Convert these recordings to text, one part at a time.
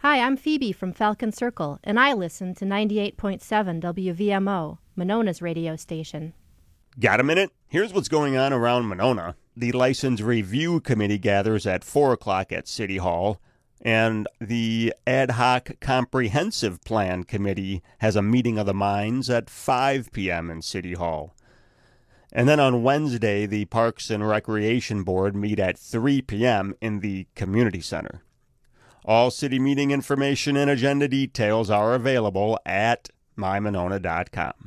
Hi, I'm Phoebe from Falcon Circle, and I listen to 98.7 WVMO, Monona's radio station. Got a minute? Here's what's going on around Monona. The License Review Committee gathers at 4 o'clock at City Hall, and the Ad Hoc Comprehensive Plan Committee has a meeting of the minds at 5 p.m. in City Hall. And then on Wednesday, the Parks and Recreation Board meet at 3 p.m. in the Community Center. All city meeting information and agenda details are available at mymonona.com.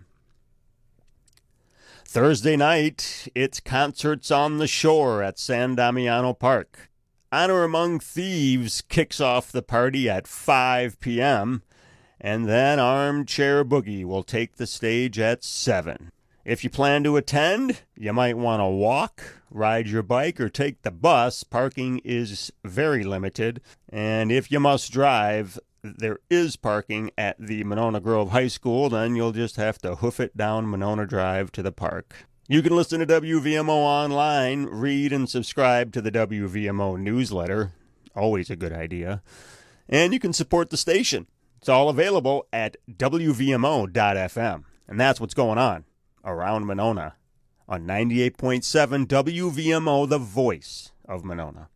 Thursday night, it's Concerts on the Shore at San Damiano Park. Honor Among Thieves kicks off the party at 5 p.m., and then Armchair Boogie will take the stage at 7. If you plan to attend, you might want to walk, ride your bike, or take the bus. Parking is very limited, and if you must drive, there is parking at the Monona Grove High School. Then you'll just have to hoof it down Monona Drive to the park. You can listen to WVMO online, read and subscribe to the WVMO newsletter. Always a good idea. And you can support the station. It's all available at WVMO.fm. And that's what's going on around Monona on 98.7 WVMO, the voice of Monona.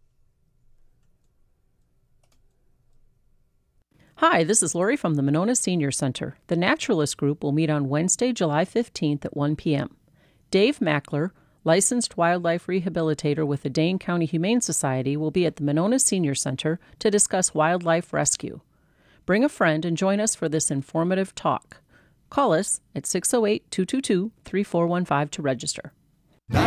Hi, this is Lori from the Monona Senior Center. The Naturalist Group will meet on Wednesday, July 15th at 1 p.m. Dave Mackler, licensed wildlife rehabilitator with the Dane County Humane Society, will be at the Monona Senior Center to discuss wildlife rescue. Bring a friend and join us for this informative talk. Call us at 608-222-3415 to register.